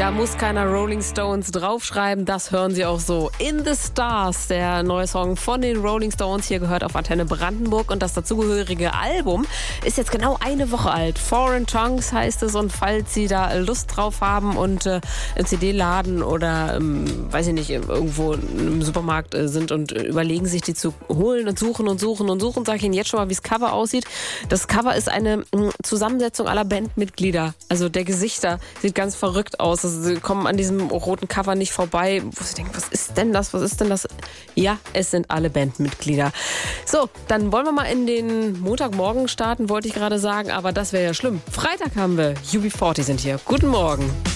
Da muss keiner Rolling Stones draufschreiben, das hören Sie auch so. In the Stars, der neue Song von den Rolling Stones, hier gehört auf Antenne Brandenburg, und das dazugehörige Album ist jetzt genau eine Woche alt. Foreign Tongues heißt es, und falls Sie da Lust drauf haben und im CD-Laden oder, weiß ich nicht, irgendwo im Supermarkt sind und überlegen, sich die zu holen und suchen, sage ich Ihnen jetzt schon mal, wie das Cover aussieht. Das Cover ist eine Zusammensetzung aller Bandmitglieder, also der Gesichter sieht ganz verrückt aus. Also sie kommen an diesem roten Cover nicht vorbei, wo sie denken, was ist denn das? Ja, es sind alle Bandmitglieder. So, dann wollen wir mal in den Montagmorgen starten, wollte ich gerade sagen, aber das wäre ja schlimm. Freitag haben wir, UB40 sind hier. Guten Morgen.